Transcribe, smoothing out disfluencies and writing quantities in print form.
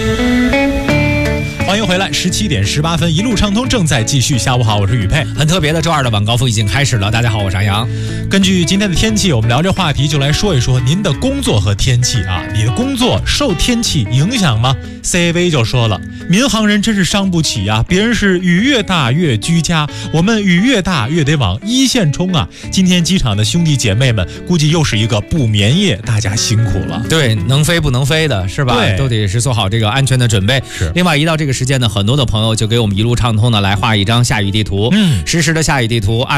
欢迎回来，17点18分，一路畅通正在继续。下午好，我是宇佩。 很特别的，周二的晚高峰已经开始了。大家好，我是安阳。 根据今天的天气，我们聊这话题就来说一说您的工作和天气啊。你的工作受天气影响吗 ？CV 就说了，民航人真是伤不起啊，别人是雨越大越居家，我们雨越大越得往一线冲啊。今天机场的兄弟姐妹们，估计又是一个不眠夜，大家辛苦了。 对，能飞不能飞的是吧？ 对， 都得是做好这个安全的准备。 是。 另外，一到这个时间呢，很多的朋友就给我们一路畅通的来画一张下雨地图，实时的下雨地图。